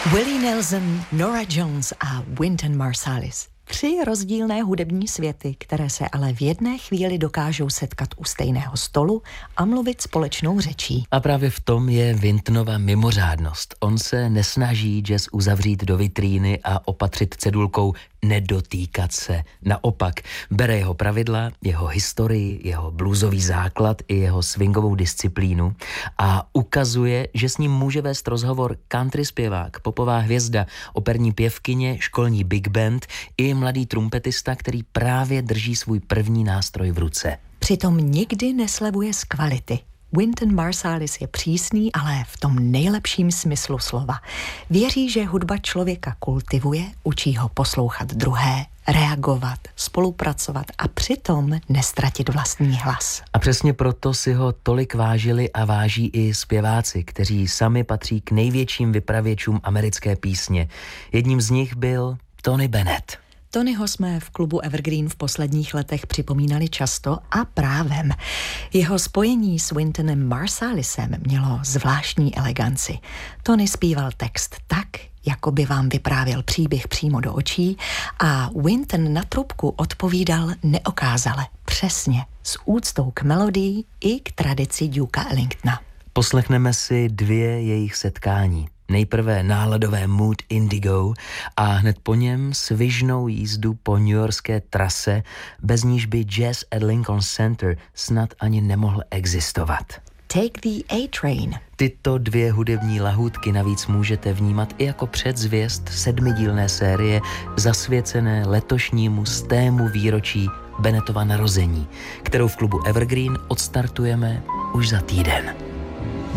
Willie Nelson, Norah Jones a Wynton Marsalis. 3 rozdílné hudební světy, které se ale v jedné chvíli dokážou setkat u stejného stolu a mluvit společnou řečí. A právě v tom je Wyntonova mimořádnost. On se nesnaží jazz uzavřít do vitríny a opatřit cedulkou nedotýkat se. Naopak, bere jeho pravidla, jeho historii, jeho bluesový základ i jeho swingovou disciplínu a ukazuje, že s ním může vést rozhovor country zpěvák, popová hvězda, operní pěvkyně, školní big band i mladý trumpetista, který právě drží svůj první nástroj v ruce. Přitom nikdy neslevuje z kvality. Wynton Marsalis je přísný, ale v tom nejlepším smyslu slova. Věří, že hudba člověka kultivuje, učí ho poslouchat druhé, reagovat, spolupracovat a přitom nestratit vlastní hlas. A přesně proto si ho tolik vážili a váží i zpěváci, kteří sami patří k největším vypravěčům americké písně. Jedním z nich byl Tony Bennett. Tonyho jsme v klubu Evergreen v posledních letech připomínali často a právem. Jeho spojení s Wyntonem Marsalisem mělo zvláštní eleganci. Tony zpíval text tak, jako by vám vyprávěl příběh přímo do očí a Wynton na trubku odpovídal neokázale, přesně, s úctou k melodii i k tradici Dukea Ellingtona. Poslechneme si 2 jejich setkání. Nejprve náladové Mood Indigo a hned po něm svižnou jízdu po newyorské trase, bez níž by jazz at Lincoln Center snad ani nemohl existovat. Take the A-Train. Tyto 2 hudební lahůdky navíc můžete vnímat i jako předzvěst 7dílné série zasvěcené letošnímu 100. výročí Bennettova narození, kterou v klubu Evergreen odstartujeme už za týden.